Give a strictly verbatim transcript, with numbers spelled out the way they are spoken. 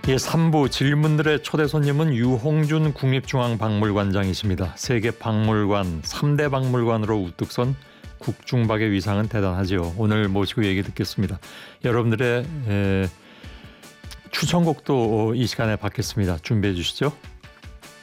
예, 삼 부 질문들의 초대 손님은 유홍준 국립중앙박물관장이십니다. 세계 박물관 삼 대 박물관으로 우뚝 선 국중박의 위상은 대단하지요. 오늘 모시고 얘기 듣겠습니다. 여러분들의 에, 추천곡도 이 시간에 받겠습니다. 준비해 주시죠.